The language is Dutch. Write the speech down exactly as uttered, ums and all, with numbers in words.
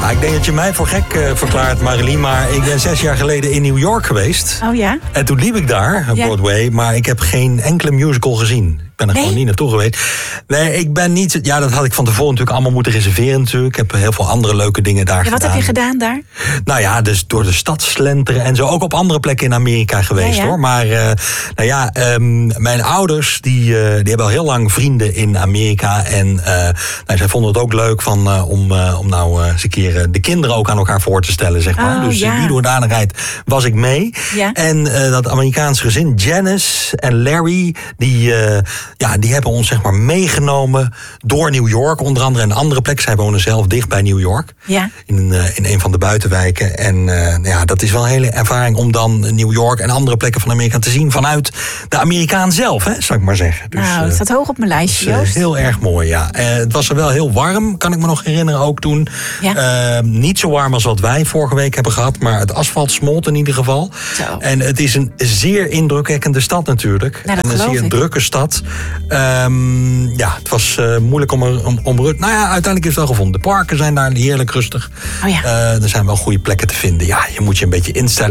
Ja, ik denk dat je mij voor gek uh, verklaart, Marilien. Maar ik ben zes jaar geleden in New York geweest. Oh ja? En toen liep ik daar, op ja. Broadway. Maar ik heb geen enkele musical gezien. Ik ben er nee? gewoon niet naartoe geweest. Nee, ik ben niet... Ja, dat had ik van tevoren natuurlijk allemaal moeten reserveren natuurlijk. Ik heb heel veel andere leuke dingen daar ja, wat gedaan. Wat heb je gedaan daar? Nou ja, dus door de stad slenteren en zo. Ook op andere plekken in Amerika geweest, ja, ja. hoor. Maar uh, nou ja, um, mijn ouders, die, uh, die hebben al heel lang vrienden in Amerika. En uh, nou, zij vonden het ook leuk van, uh, om, uh, om nou uh, eens een keer uh, de kinderen ook aan elkaar voor te stellen, zeg maar. Oh, dus ja. in die doordanigheid was ik mee. Ja. En uh, dat Amerikaanse gezin, Janice en Larry, die, uh, ja, die hebben ons zeg maar meegenomen door New York. Onder andere en andere plekken. Zij wonen zelf dicht bij New York. Ja. In, uh, in een van de buitenwijken. En uh, ja, dat is wel een hele ervaring om dan New York en andere plekken van Amerika te zien vanuit de Amerikaan zelf, hè, zou ik maar zeggen. Dus, nou, het staat hoog op mijn lijstje, dus, uh, Joost. heel erg mooi, ja. Uh, het was er wel heel warm, kan ik me nog herinneren ook toen. Ja. Uh, niet zo warm als wat wij vorige week hebben gehad, maar het asfalt smolt in ieder geval. Zo. En het is een zeer indrukwekkende stad natuurlijk. Nou, en een zeer ik. drukke stad. Um, ja, het was uh, moeilijk om er om, om Nou ja, uiteindelijk is het wel gevonden. De parken zijn daar heerlijk rustig. Oh ja. Uh, er zijn wel goede plekken te vinden. Ja, je moet je een beetje instellen.